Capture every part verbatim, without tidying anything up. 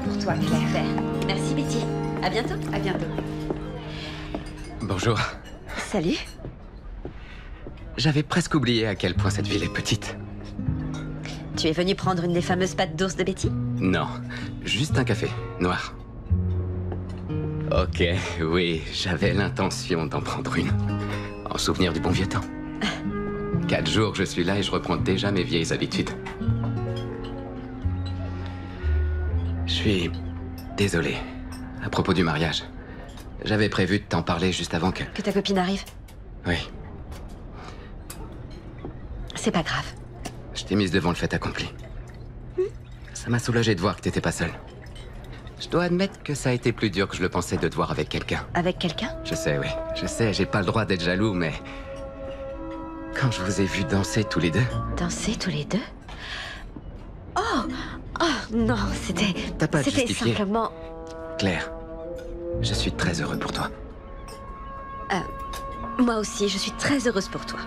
pour toi, Claire. Merci, Betty. À bientôt. À bientôt. Bonjour. Salut. J'avais presque oublié à quel point cette ville est petite. Tu es venu prendre une des fameuses pâtes d'ours de Betty? Non, juste un café, noir. Ok, oui, j'avais l'intention d'en prendre une. En souvenir du bon vieux temps. Quatre jours que je suis là et je reprends déjà mes vieilles habitudes. Je suis désolé. À propos du mariage. J'avais prévu de t'en parler juste avant que... Que ta copine arrive? Oui. C'est pas grave. Je t'ai mise devant le fait accompli. Ça m'a soulagé de voir que t'étais pas seule. Je dois admettre que ça a été plus dur que je le pensais de te voir avec quelqu'un. Avec quelqu'un? Je sais, oui. Je sais, j'ai pas le droit d'être jaloux, mais... Quand je vous ai vus danser tous les deux... Danser tous les deux? Oh! Oh, non, c'était... T'as pas à te C'était justifier. simplement... Claire, je suis très heureux pour toi. Euh, moi aussi, je suis très heureuse pour toi.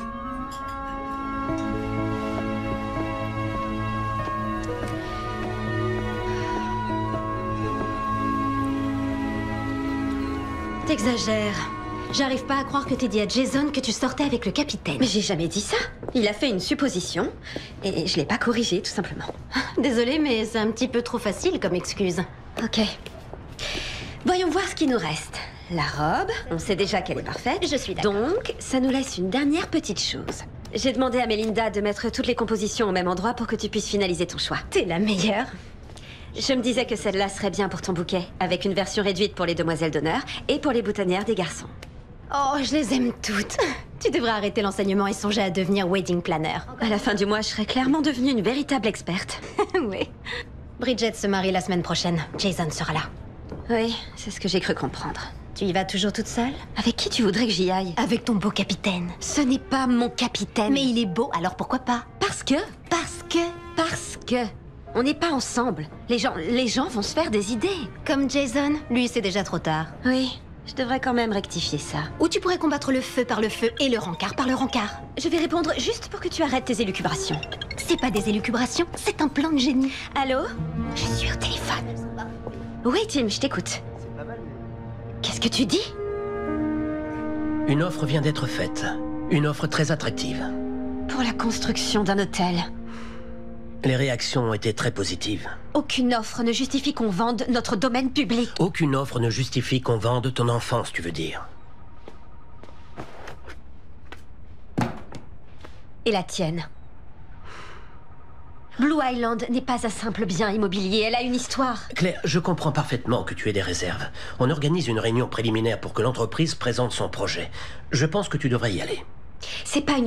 T'exagères. J'arrive pas à croire que t'aies dit à Jason que tu sortais avec le capitaine. Mais j'ai jamais dit ça. Il a fait une supposition et je l'ai pas corrigée, tout simplement. Désolée, mais c'est un petit peu trop facile comme excuse. Ok. Voyons voir ce qui nous reste. La robe, on sait déjà qu'elle est parfaite. Je suis d'accord. Donc, ça nous laisse une dernière petite chose. J'ai demandé à Melinda de mettre toutes les compositions au même endroit pour que tu puisses finaliser ton choix. T'es la meilleure. Je me disais que celle-là serait bien pour ton bouquet, avec une version réduite pour les demoiselles d'honneur et pour les boutonnières des garçons. Oh, je les aime toutes. Tu devrais arrêter l'enseignement et songer à devenir wedding planner. À la fin du mois, je serai clairement devenue une véritable experte. Oui. Bridget se marie la semaine prochaine. Jason sera là. Oui, c'est ce que j'ai cru comprendre. Tu y vas toujours toute seule? Avec qui tu voudrais que j'y aille? Avec ton beau capitaine. Ce n'est pas mon capitaine. Mais il est beau, alors pourquoi pas? Parce que... Parce que... Parce que... On n'est pas ensemble. Les gens, les gens vont se faire des idées. Comme Jason, lui c'est déjà trop tard. Oui, je devrais quand même rectifier ça. Ou tu pourrais combattre le feu par le feu et le rencard par le rencard. Je vais répondre juste pour que tu arrêtes tes élucubrations. C'est pas des élucubrations, c'est un plan de génie. Allô? Je suis au téléphone. Oui, Tim, je t'écoute. Qu'est-ce que tu dis? Une offre vient d'être faite. Une offre très attractive. Pour la construction d'un hôtel. Les réactions ont été très positives. Aucune offre ne justifie qu'on vende notre domaine public. Aucune offre ne justifie qu'on vende ton enfance, tu veux dire. Et la tienne. Blue Island n'est pas un simple bien immobilier, elle a une histoire. Claire, je comprends parfaitement que tu aies des réserves. On organise une réunion préliminaire pour que l'entreprise présente son projet. Je pense que tu devrais y aller. C'est pas une